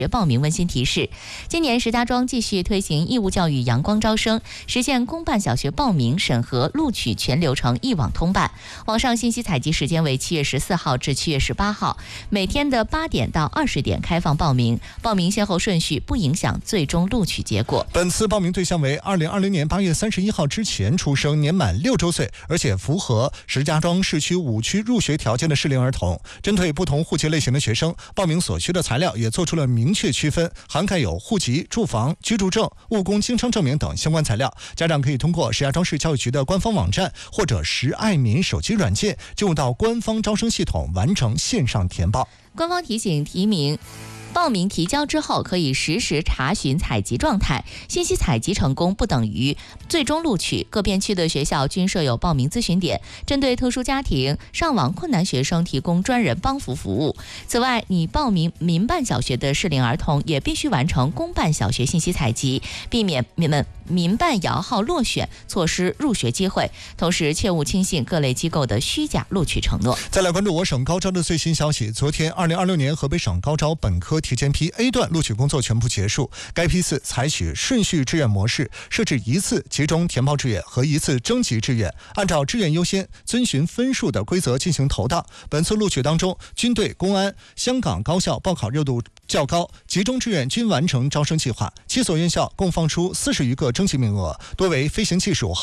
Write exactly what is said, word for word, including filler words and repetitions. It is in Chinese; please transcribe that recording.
报名温馨提示：今年石家庄继续推行义务教育阳光招生，实现公办小学报名、审核、录取全流程一网通办。网上信息采集时间为七月十四号至七月十八号，每天的八点到二十点开放报名，报名先后顺序不影响最终录取结果。 本次报名对象为二零二零年八月三十一号之前出生、年满六周岁，而且符合石家庄市区五区入学条件的适龄儿童。针对不同户籍类型的学生，报名所需的材料也做出了明确区分，涵盖有户籍、住房、居住证、务工经商证明等相关材料。家长可以通过石家庄市教育局的官方网站或者石爱民手机软件进入到官方招生系统，完成线上填报。 官方提醒提名。报名提交之后，可以实时查询采集状态，信息采集成功不等于最终录取。各片区的学校均设有报名咨询点，针对特殊家庭、上网困难学生提供专人帮扶服务。此外，你报名民办小学的适龄儿童也必须完成公办小学信息采集，避免你们民办摇号落选，错失入学机会。同时，切勿轻信各类机构的虚假录取承诺。 再来关注我省高招的最新消息。昨天，二零二六年河北省高招本科提前批 A 段录取工作全部结束。该批次采取顺序志愿模式，设置一次集中填报志愿和一次征集志愿，按照志愿优先、遵循分数的规则进行投档。本次录取当中，军队、公安、香港高校报考热度较高，集中志愿均完成招生计划。七所院校共放出四十余个征集名额，多为飞行技术、